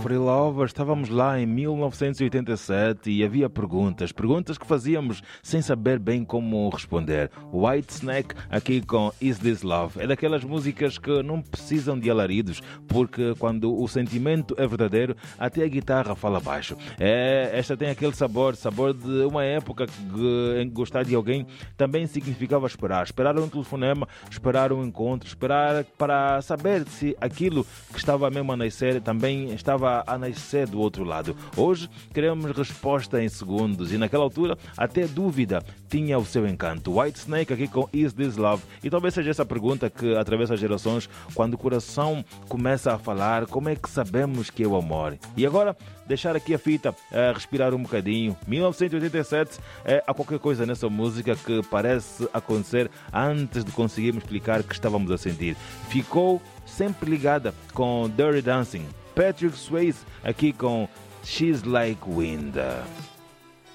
Free Love, estávamos lá em 1987 e havia perguntas que fazíamos sem saber bem como responder. Whitesnake aqui com Is This Love é daquelas músicas que não precisam de alaridos, porque quando o sentimento é verdadeiro, até a guitarra fala baixo. Esta tem aquele sabor de uma época em que gostar de alguém também significava esperar um telefonema, esperar um encontro, esperar para saber se aquilo que estava mesmo a nascer também estava a nascer do outro lado. Hoje queremos resposta em segundos e naquela altura até dúvida tinha o seu encanto. Whitesnake aqui com Is This Love, e talvez seja essa pergunta que atravessa as gerações. Quando o coração começa a falar, como é que sabemos que é o amor? E agora deixar aqui a fita, respirar um bocadinho. 1987, há qualquer coisa nessa música que parece acontecer antes de conseguirmos explicar o que estávamos a sentir. Ficou sempre ligada com Dirty Dancing. Patrick Swayze aqui com She's Like Wind.